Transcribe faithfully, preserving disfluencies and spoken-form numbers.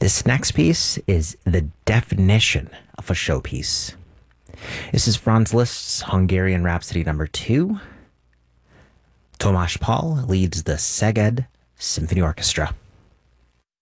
This next piece is the definition of a showpiece. This is Franz Liszt's Hungarian Rhapsody number two. Tomasz Pal leads the Szeged Symphony Orchestra.